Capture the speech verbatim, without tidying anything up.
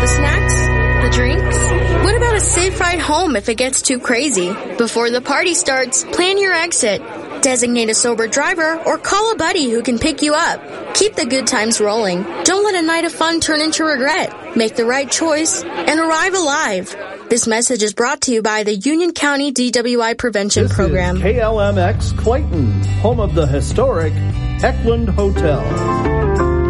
The snacks? The drinks? What about a safe ride home if it gets too crazy? Before the party starts, plan your exit. Designate a sober driver or call a buddy who can pick you up. Keep the good times rolling. Don't let a night of fun turn into regret. Make the right choice and arrive alive. This message is brought to you by the Union County D W I Prevention this Program. Is K L M X Clayton, home of the historic Eckland Hotel.